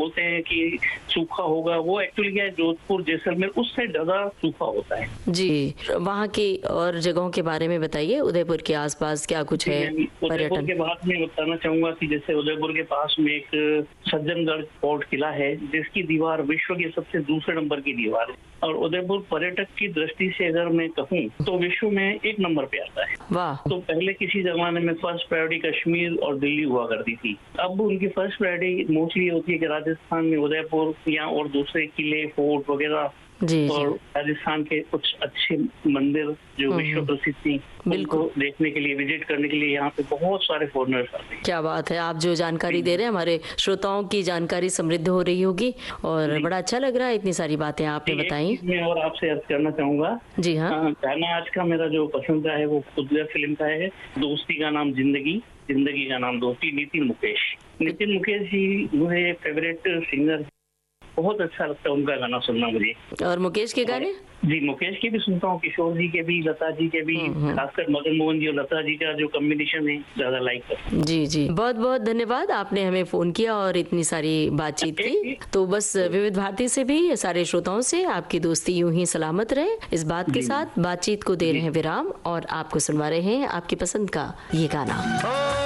बोलते हैं कि सूखा होगा, वो एक्चुअली क्या है, जोधपुर जैसलमेर उससे ज्यादा सूखा होता है जी। वहाँ की और जगहों के बारे में बताइए, उदयपुर के आसपास क्या कुछ है उदयपुर पर्यटन? के बाद में बताना चाहूंगा कि जैसे उदयपुर के पास में एक सज्जनगढ़ फोर्ट किला है, जिसकी दीवार विश्व की सबसे दूसरे नंबर की दीवार है। और उदयपुर पर्यटक की दृष्टि से अगर मैं कहूँ तो विश्व में 1 नंबर पे आता है। वाह। तो पहले किसी जमाने में फर्स्ट प्रायोरिटी कश्मीर और दिल्ली हुआ करती थी, अब उनकी फर्स्ट प्रायोरिटी मोस्टली होती है कि राजस्थान में उदयपुर या और दूसरे किले, फोर्ट वगैरह, जी और जी राजस्थान के कुछ अच्छे मंदिर जो विश्व प्रसिद्ध थी, उनको देखने के लिए, विजिट करने के लिए यहाँ पे बहुत सारे फॉरेनर्स आते हैं। क्या बात है, आप जो जानकारी दे रहे हैं हमारे श्रोताओं की जानकारी समृद्ध हो रही होगी और बड़ा अच्छा लग रहा है, इतनी सारी बातें आपने बताई। मैं और आपसे अर्ज करना चाहूंगा। जी हाँ। गाना आज का मेरा जो पसंद का है वो खुदगर फिल्म का है, दोस्ती का नाम जिंदगी, जिंदगी का नाम दोस्ती, नितिन मुकेश। नितिन मुकेश जी मुझे फेवरेट सिंगर, बहुत अच्छा लगता है उनका गाना सुनना मुझे। और मुकेश के गाने? जी, मुकेश के भी सुनता हूँ, किशोर जी के भी, लता जी के भी, खासकर मदन मोहन जी और लता जी का जो कॉम्बिनेशन है ज्यादा लाइक करता हूँ। जी जी, बहुत बहुत धन्यवाद, आपने हमें फोन किया और इतनी सारी बातचीत की। तो बस विविध भारती से भी सारे श्रोताओं से आपकी दोस्ती यूं ही सलामत रहे, इस बात के साथ बातचीत को दे रहे हैं विराम और आपको सुनवा रहे हैं आपकी पसंद का ये गाना।